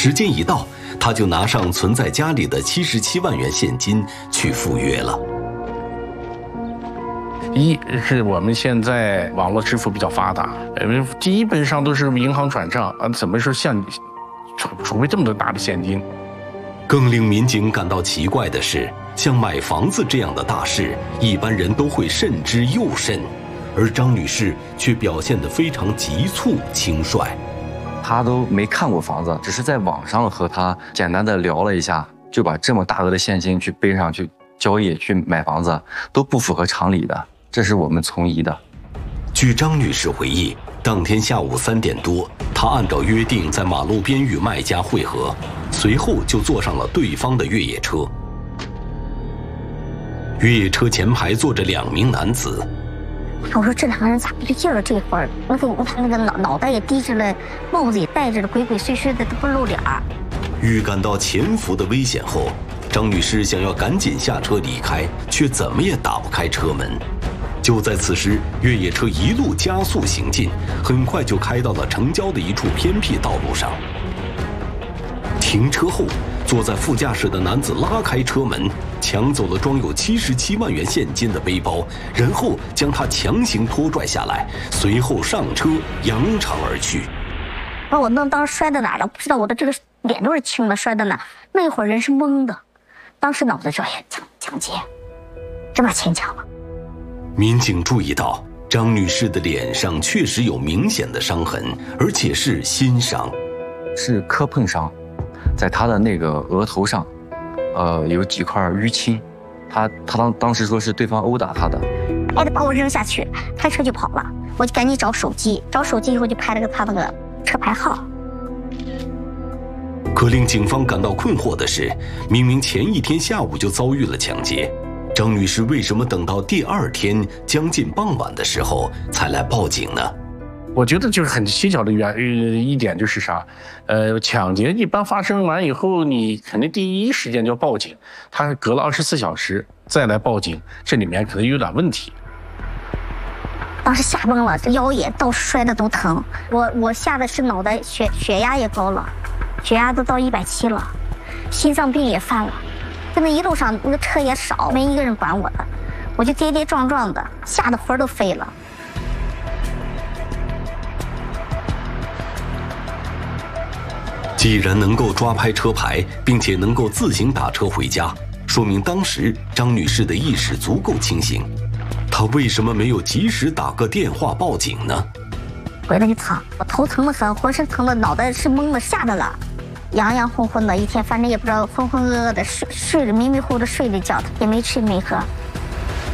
时间一到，他就拿上存在家里的77万元现金去赴约了。 一是我们现在网络支付比较发达，基本上都是银行转账啊，怎么说像储备这么多大的现金？ 更令民警感到奇怪的是，像买房子这样的大事，一般人都会慎之又慎，而张女士却表现得非常急促轻率。 她都没看过房子，只是在网上和他简单的聊了一下，就把这么大额的现金去背上去交易去买房子，都不符合常理的，这是我们存疑的。 据张女士回忆，当天下午3点多，她按照约定在马路边与卖家会合，随后就坐上了对方的越野车。越野车前排坐着2名男子。 我说这2个人咋不对劲儿？这会儿我看那个脑袋也低着了，帽子也戴着了，鬼鬼祟祟的都不露脸儿。 预感到潜伏的危险后，张女士想要赶紧下车离开，却怎么也打不开车门。就在此时，越野车一路加速行进，很快就开到了城郊的一处偏僻道路上。停车后，坐在副驾驶的男子拉开车门，抢走了装有77万元现金的背包，然后将他强行拖拽下来，随后上车扬长而去。 把我当时摔在哪了？不知道，我的这个脸都是青的，摔在哪？那会儿人是懵的，当时脑子就抢劫，真把钱抢了。 民警注意到张女士的脸上确实有明显的伤痕，而且是心伤， 是磕碰伤，在她的那个额头上，有几块淤青。她当时说是对方殴打她的， 还得把我扔下去，开车就跑了。我就赶紧找手机以后就拍了他那个车牌号。 可令警方感到困惑的是，明明前一天下午就遭遇了抢劫，张女士为什么等到第2天将近傍晚的时候才来报警呢？ 我觉得就是很蹊跷的一点就是啥，抢劫一般发生完以后，你肯定第一时间就要报警，他隔了24小时再来报警，这里面可能有点问题。 当时吓懵了，这腰也到处摔的都疼，我吓得是脑袋血压也高了，血压都到170了，心脏病也犯了。就那一路上那个车也少，没一个人管我的，我就跌跌撞撞的，吓得魂都飞了。 既然能够抓拍车牌，并且能够自行打车回家，说明当时张女士的意识足够清醒。她为什么没有及时打个电话报警呢？ 回来就疼，我头疼得很，浑身疼的，脑袋是懵的，吓的了，洋昏昏的，一天反正也不知道，浑浑噩噩的睡着，迷迷糊糊的睡了一觉，也没吃没喝。